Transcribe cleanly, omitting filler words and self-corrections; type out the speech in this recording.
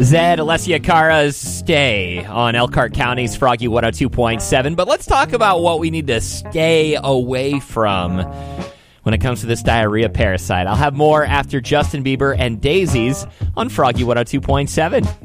Zed, Alessia Cara's Stay on Elkhart County's Froggy 102.7. But let's talk about what we need to stay away from when it comes to this diarrhea parasite. I'll have more after Justin Bieber and Daisies on Froggy 102.7.